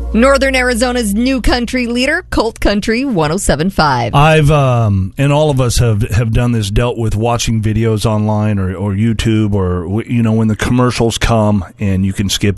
Northern Arizona's new country leader, Colt Country 107.5. I've and all of us have done this, dealt with watching videos online or YouTube, or when the commercials come and you can skip